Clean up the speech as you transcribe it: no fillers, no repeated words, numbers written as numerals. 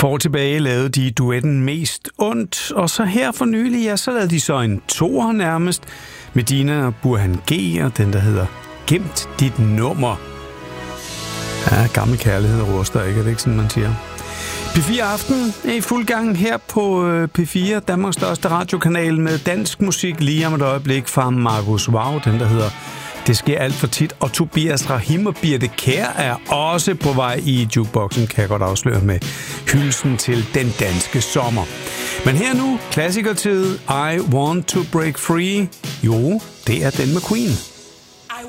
For tilbage lavede de duetten Mest Ondt, og så her for nylig, ja, så lavede de så en toer nærmest, med Dina og Burhan G, og den der hedder Gemt dit nummer. Ja, gammel kærlighed ruster, ikke? Er det ikke sådan, man siger? P4 Aften er i fuld gang her på P4, Danmarks største radiokanal med dansk musik lige om et øjeblik fra Markus Wow, den der hedder Det sker alt for tit, og Tobias Rahim og Birte Kjær er også på vej i jukeboxen, kan jeg godt afsløre med hylden til den danske sommer. Men her nu, klassikertid, I Want to Break Free. Jo, det er den med Queen.